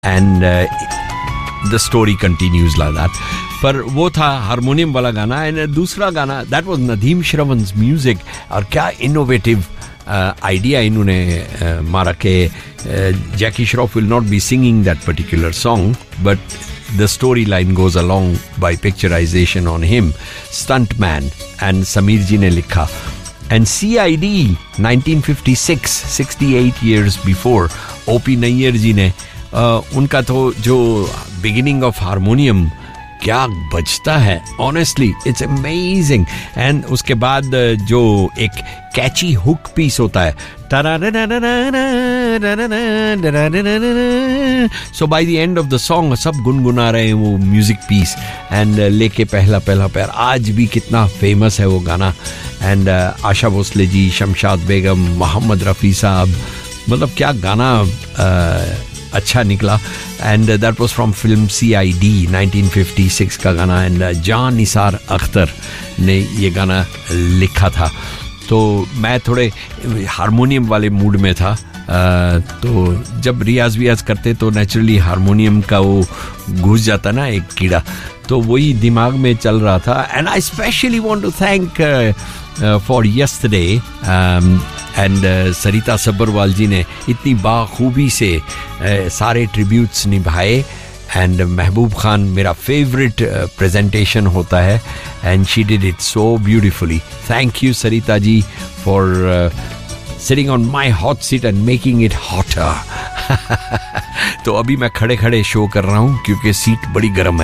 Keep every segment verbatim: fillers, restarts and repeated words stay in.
and uh, the story continues like that. पर वो था हारमोनियम वाला गाना. एंड दूसरा गाना दैट वाज नदीम श्रवण's म्यूजिक. और क्या इनोवेटिव आइडिया इन्होंने uh, मारा के जैकी Shroff will not be singing that particular song, but the storyline goes along by picturization on him. Stuntman, and Sameer ji ne likha. And C I D nineteen fifty-six, sixty-eight years before, O P Nayyar ji ne uh, उनका तो जो beginning of harmonium क्या बजता है, honestly it's amazing. And उसके बाद जो एक कैची हुक पीस होता है, सो by the end of the song सब गुनगुना रहे हैं वो म्यूजिक पीस. एंड लेके पहला पहला पैर आज भी कितना फेमस है वो गाना. एंड आशा भोसले जी, शमशाद बेगम, मोहम्मद रफ़ी साहब, मतलब क्या गाना uh, अच्छा निकला. And that was from film C I D nineteen fifty six का गाना. एंड जान निसार अख्तर ने ये गाना लिखा था. तो मैं थोड़े हारमोनियम वाले मूड में था. uh, तो जब रियाज वियाज करते तो नेचुरली हारमोनियम का वो घुस जाता ना एक कीड़ा, तो वही दिमाग में चल रहा था. And I specially want to thank for yesterday and सरिता सब्बरवाल जी ने इतनी बाखूबी से uh, सारे ट्रिब्यूट्स निभाए. एंड महबूब खान मेरा फेवरेट प्रेजेंटेशन uh, होता है, and she did it so beautifully. Thank you Sarita ji for sitting on my hot seat and making it hotter. तो अभी मैं खड़े खड़े शो कर रहा हूँ क्योंकि सीट बड़ी गर्म है.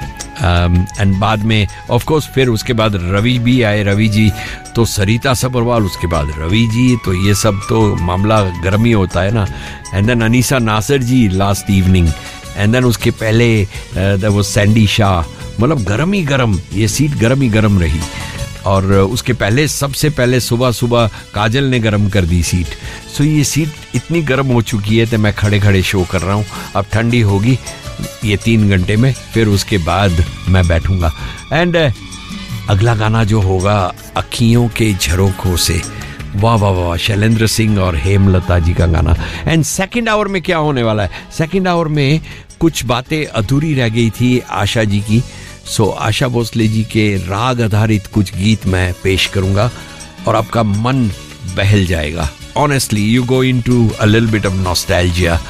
एंड um, बाद में ऑफ कोर्स फिर उसके बाद रवि भी आए, रवि जी, तो सरिता सबरवाल, उसके बाद रवि जी, तो ये सब तो मामला गर्म ही होता है ना. And then Anisa Nasir ji last evening, and then उसके पहले uh, वो सैंडी शाह, मतलब गर्म ही गर्म, ये सीट गर्म ही गर्म रही. और उसके पहले सबसे पहले सुबह सुबह काजल ने गर्म कर दी सीट. सो ये सीट इतनी गर्म हो चुकी है कि मैं खड़े खड़े शो कर रहा हूँ. अब ठंडी होगी ये तीन घंटे में, फिर उसके बाद मैं बैठूंगा. एंड अगला गाना जो होगा अखियों के झरोखों से, वाह वाह वाह, शैलेंद्र सिंह और हेमलता जी का गाना. एंड सेकंड आवर में क्या होने वाला है, सेकंड आवर में कुछ बातें अधूरी रह गई थी आशा जी की. सो so, आशा भोसले जी के राग आधारित कुछ गीत मैं पेश करूंगा और आपका मन बहल जाएगा. Honestly you go into a little bit of nostalgia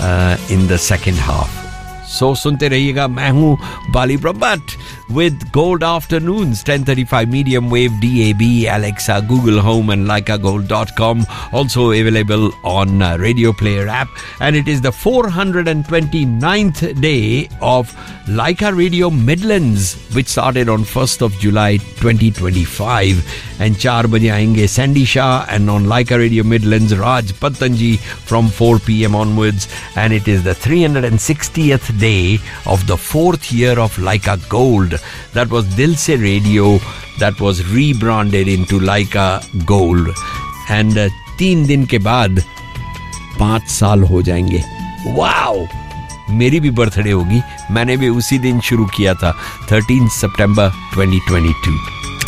in the second half. सो सुनते रहिएगा. मैं हूं बाली Brahmbhatt with Gold Afternoons, ten thirty-five medium wave D A B, Alexa, Google Home and Leica Gold dot com. Also available on uh, Radio Player app. And it is the four hundred twenty-ninth day of Leica Radio Midlands, which started on first of July twenty twenty-five. And four baje aayenge Sandy Shah, and on Leica Radio Midlands, Raj Pattanji from four p.m. onwards. And it is the three hundred sixtieth day of the fourth year of Leica Gold. That was Dil Se Radio, that was rebranded into Leica Gold. And uh, तीन दिन के बाद पांच साल हो जाएंगे. Wow, मेरी भी बर्थडे होगी. मैंने भी उसी दिन शुरू किया था, thirteenth September twenty twenty-two.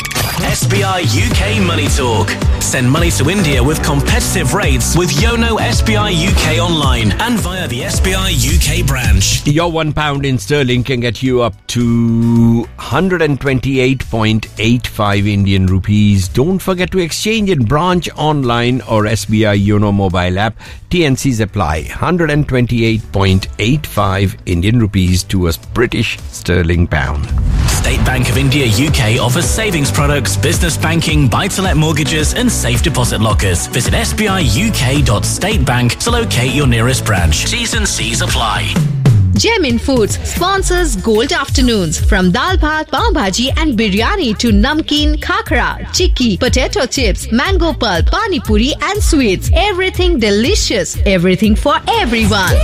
S B I U K Money Talk. Send money to India with competitive rates with Yono S B I U K online and via the S B I U K branch. Your one pound in sterling can get you up to one hundred twenty-eight point eight five Indian rupees. Don't forget to exchange in branch, online or S B I Yono mobile app. T N Cs apply. one hundred twenty-eight point eight five Indian rupees to a British sterling pound. State Bank of India U K offers savings products, business banking, buy-to-let mortgages and safe deposit lockers. Visit s b i u k dot state bank to locate your nearest branch. T's and C's apply. Gemin Foods sponsors Gold Afternoons. From dal bhat, pav bhaji and biryani to namkeen, khakra, chikki, potato chips, mango pulp, pani puri and sweets. Everything delicious. Everything for everyone.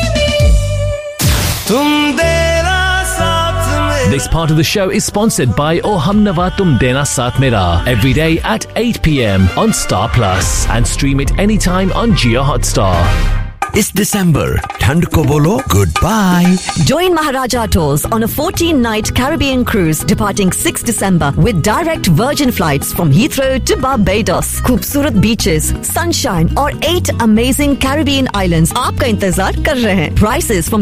This part of the show is sponsored by Oh Hum Nawa Tum Dena Saath Mera every day at eight p.m. on Star Plus and stream it anytime on Jio Hotstar. इस दिसंबर ठंड को बोलो good bye. Join Maharaja Tours on a fourteen-night Caribbean cruise departing sixth December with direct Virgin flights from Heathrow to Barbados. खूबसूरत beaches, sunshine और eight amazing Caribbean islands आपका इंतजार कर रहे हैं. Prices from